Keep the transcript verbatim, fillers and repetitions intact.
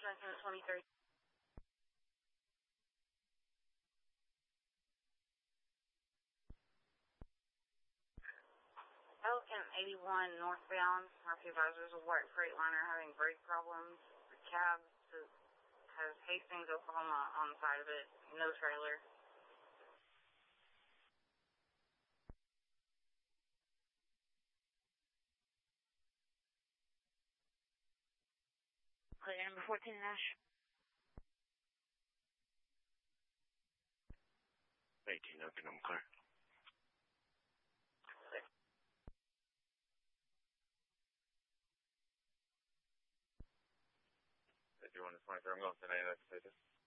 seventeen twenty-three. Pelican eighty-one northbound. Our supervisors of white Freightliner having brake problems. The cab has Hastings, Oklahoma on the side of it. No trailer. Clear number fourteen, Nash. eighteen, open, I'm clear. If you want to twenty-three, I'm going to name that decision.